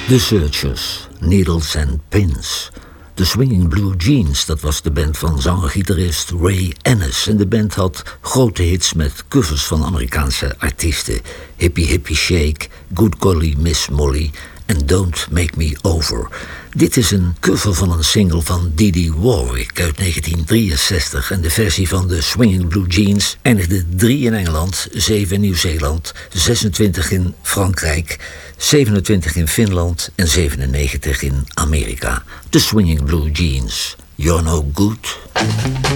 The Searchers, Needles and Pins. De Swinging Blue Jeans, dat was de band van zanger-gitarist Ray Ennis. En de band had grote hits met covers van Amerikaanse artiesten. Hippie Hippie Shake, Good Golly Miss Molly en Don't Make Me Over. Dit is een cover van een single van Dee Warwick uit 1963. En de versie van de Swinging Blue Jeans eindigde 3 in Engeland, 7 in Nieuw-Zeeland, 26 in Frankrijk, 27 in Finland en 97 in Amerika. De Swinging Blue Jeans. You're no good.